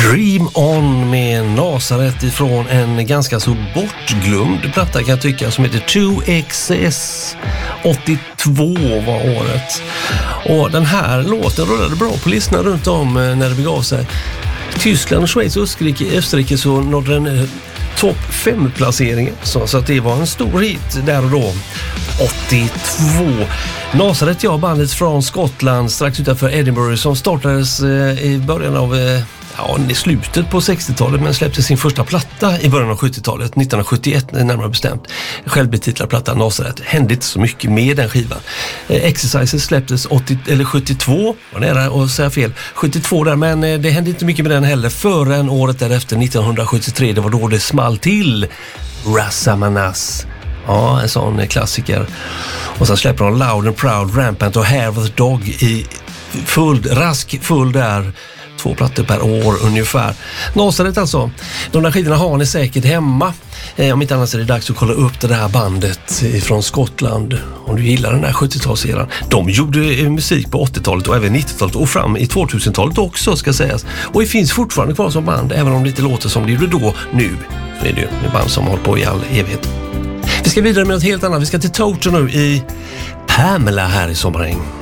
Dream On med Nazaret ifrån en ganska så bortglömd platta kan jag tycka som heter 2XS. 82 var året. Och den här låten rullade bra på listorna runt om när det begav sig. Tyskland, Schweiz och Österrike så nådde den topp 5-placeringen. Så att det var en stor hit där och då. 82. Nazaret, ja, bandet från Skottland strax utanför Edinburgh som startades i början av i slutet på 60-talet men släppte sin första platta i början av 70-talet, 1971 närmare bestämt. Självbetitlad platta Nazaret. Hände inte så mycket med den skivan. Exercises släpptes 72, var nära att säga fel, 72 där, men det hände inte mycket med den heller förrän året därefter, 1973, det var då det small till. Rasamanas. Ja, en sån klassiker. Och sen släpper de Loud and Proud, Rampant och Hair of the Dog i full där. 2 plattor per år ungefär. Nazaret alltså. De där skidorna har ni säkert hemma. Om inte annars är det dags att kolla upp det där bandet från Skottland. Om du gillar den där 70-talseran. De gjorde musik på 80-talet och även 90-talet och fram i 2000-talet också ska sägas. Och det finns fortfarande kvar som band även om det inte låter som det gjorde då nu. Så är det ju ett band som håller på i all evighet. Vi ska vidare med något helt annat. Vi ska till Toto nu i Pamela här i Sommaräng.